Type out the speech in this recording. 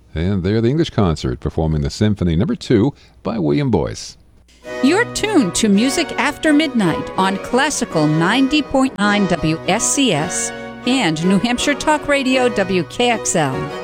And they're the English Concert performing the Symphony No. 2 by William Boyce. You're tuned to Music After Midnight on Classical 90.9 WSCS and New Hampshire Talk Radio WKXL.